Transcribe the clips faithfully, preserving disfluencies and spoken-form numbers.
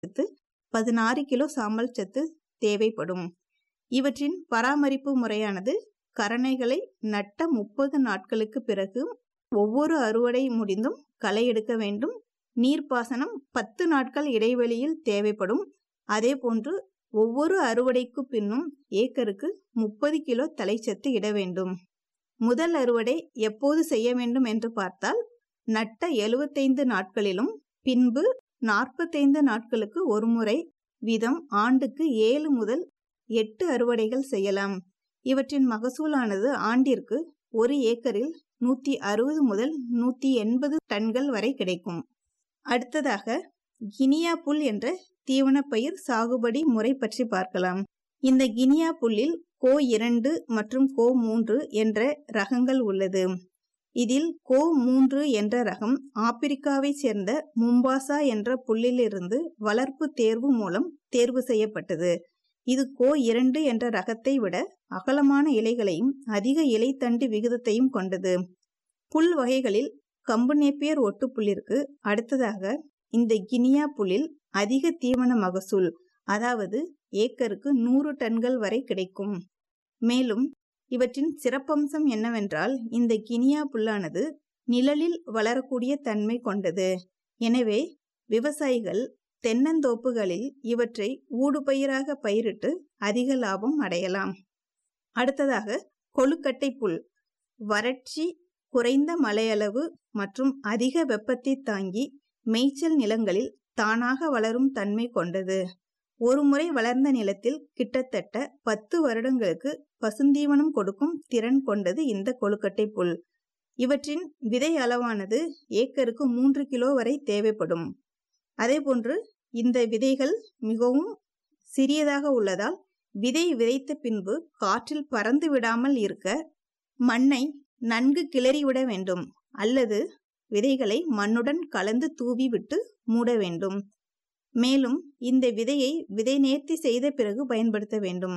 சத்து, பதினாறு கிலோ சாம்பல் சத்து தேவைப்படும். இவற்றின் பராமரிப்பு முறையானது கரணைகளை நட்ட முப்பது நாட்களுக்கு பிறகு ஒவ்வொரு அறுவடை முடிந்தும் களை எடுக்க வேண்டும். நீர்ப்பாசனம் பத்து நாட்கள் இடைவெளியில் தேவைப்படும். அதே போன்று ஒவ்வொரு அறுவடைக்கு பின்னும் ஏக்கருக்கு முப்பது கிலோ தழைச்சத்து இட வேண்டும். முதல் அறுவடை எப்போது செய்ய வேண்டும் என்று பார்த்தால் நட்ட எழுபத்தைந்து நாட்களிலும் பின்பு நாற்பத்தைந்து நாட்களுக்கு ஒரு முறை வீதம் ஆண்டுக்கு ஏழு முதல் எட்டு அறுவடைகள் செய்யலாம். இவற்றின் மகசூலானது ஆண்டிற்கு ஒரு ஏக்கரில் நூற்றி அறுபது முதல் நூற்றி எண்பது டன்கள் வரை கிடைக்கும். அடுத்ததாக கினியா புல் என்ற தீவன பயிர் சாகுபடி முறை பற்றி பார்க்கலாம். இந்த கினியா புல்லில் கோ இரண்டு மற்றும் கோ மூன்று என்ற ரகங்கள் உள்ளது. இதில் கோ மூன்று என்ற ரகம் ஆப்பிரிக்காவை சேர்ந்த மும்பாசா என்ற புல்லிலிருந்து வளர்ப்பு தேர்வு மூலம் தேர்வு செய்யப்பட்டது. இது கோ இரண்டு என்ற ரகத்தை விட அகலமான இலைகளையும் அதிக இலைத்தண்டு விகிதத்தையும் கொண்டது. புல் வகைகளில் கம்பு நேப்பியர் ஒட்டு புல்லிற்கு அடுத்ததாக இந்த கினியா புல்லில் அதிக தீவன மகசூல், அதாவது ஏக்கருக்கு நூறு டன்கள் வரை கிடைக்கும். மேலும் இவற்றின் சிறப்பம்சம் என்னவென்றால் இந்த கினியா புல்லானது நிழலில் வளரக்கூடிய தன்மை கொண்டது. எனவே விவசாயிகள் தென்னந்தோப்புகளில் இவற்றை ஊடுபயிராக பயிரிட்டு அதிக லாபம் அடையலாம். அடுத்ததாக கொழுக்கட்டை புல் வறட்சி, குறைந்த மழையளவு மற்றும் அதிக வெப்பத்தை தாங்கி மேய்ச்சல் நிலங்களில் தானாக வளரும் தன்மை கொண்டது. ஒரு முறை வளர்ந்த நிலத்தில் கிட்டத்தட்ட பத்து வருடங்களுக்கு பசுந்தீவனம் கொடுக்கும் திறன் கொண்டது இந்த கொழுக்கட்டை புல். இவற்றின் விதை அளவானது ஏக்கருக்கு மூன்று கிலோ வரை தேவைப்படும். அதேபோன்று இந்த விதைகள் மிகவும் சிறியதாக உள்ளதால் விதை விதைத்த பின்பு காற்றில் பறந்து விடாமல் இருக்க மண்ணை நன்கு கிளறிவிட வேண்டும் அல்லது விதைகளை மண்ணுடன் கலந்து தூவி விட்டு மூட வேண்டும். மேலும் இந்த விதையை விதை நேர்த்தி செய்த பிறகு பயன்படுத்த வேண்டும்.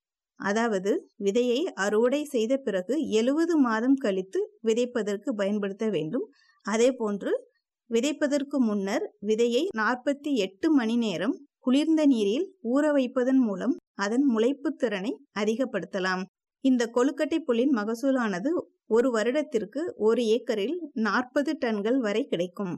அதாவது விதையை அறுவடை செய்த பிறகு எழுபது மாதம் கழித்து விதைப்பதற்கு பயன்படுத்த வேண்டும். அதே போன்று விதைப்பதற்கு முன்னர் விதையை நாற்பத்தி எட்டு மணி நேரம் குளிர்ந்த நீரில் ஊற வைப்பதன் மூலம் அதன் முளைப்பு திறனை அதிகப்படுத்தலாம். இந்த கொழுக்கட்டை புல்லின் மகசூலானது ஒரு வருடத்திற்கு ஒரு ஏக்கரில் நாற்பது டன்கள் வரை கிடைக்கும்.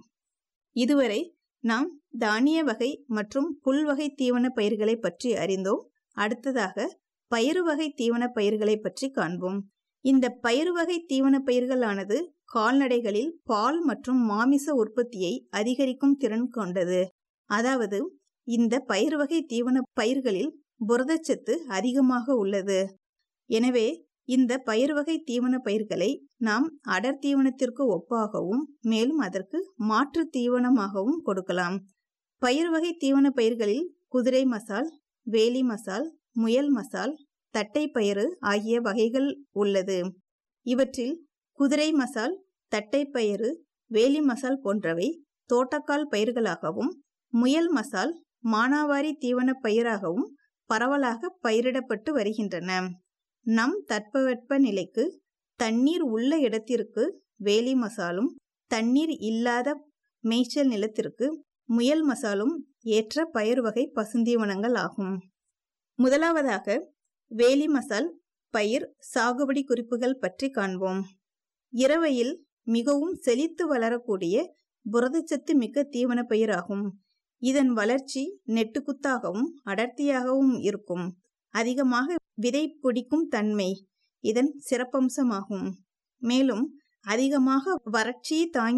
இதுவரை நாம் தானிய வகை மற்றும் புல் வகை தீவன பயிர்களை பற்றி அறிந்தோம். அடுத்ததாக பயிறு வகை தீவன பயிர்களை பற்றி காண்போம். இந்த பயிறு வகை தீவன பயிர்களானது கால்நடைகளில் பால் மற்றும் மாமிச உற்பத்தியை அதிகரிக்கும் திறன் கொண்டது. அதாவது இந்த பயிர் வகை தீவன பயிர்களில் புரதச்சத்து அதிகமாக உள்ளது. எனவே இந்த பயிர் வகை தீவன பயிர்களை நாம் அடர் தீவனத்திற்கு ஒப்பாகவும் மேலும் அதற்கு மாற்று தீவனமாகவும் கொடுக்கலாம். பயிர் வகை தீவன பயிர்களில் குதிரை மசால், வேலி மசால், முயல் மசால், தட்டை பயிறு ஆகிய வகைகள் உள்ளது. இவற்றில் குதிரை மசால், தட்டை பயிறு, வேலி மசால் போன்றவை தோட்டக்கால் பயிர்களாகவும் முயல் மசால் மானாவாரி தீவன பயிராகவும் பரவலாக பயிரிடப்பட்டு வருகின்றன. நம் தட்பவெட்ப நிலைக்கு தண்ணீர் உள்ள இடத்திற்கு வேலி மசாலும் தண்ணீர் இல்லாத மேய்ச்சல் நிலத்திற்கு முயல் மசாலும் ஏற்ற பயிர் வகை பசுந்தீவனங்கள் ஆகும். முதலாவதாக வேலி மசால் பயிர் சாகுபடி குறிப்புகள் பற்றி காண்போம். இரவையில் மிகவும் செழித்து வளரக்கூடிய புரதச்சத்து மிக்க தீவன பயிர் ஆகும். இதன் வளர்ச்சி நெட்டுக்குத்தாகவும் அடர்த்தியாகவும் இருக்கும். அதிகமாக விதை பிடிக்கும் தன்மை இதன் சிறப்பம்சமாகும். மேலும் அதிகமாக வறட்சியை தாங்கி